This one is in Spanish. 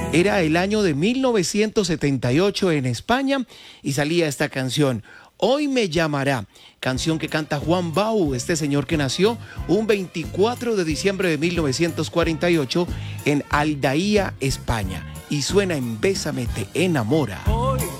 Era el año de 1978 en España y salía esta canción. Hoy me llamará, canción que canta Juan Bau, este señor que nació un 24 de diciembre de 1948 en Aldaía, España, y suena en Bésame te enamora. Hoy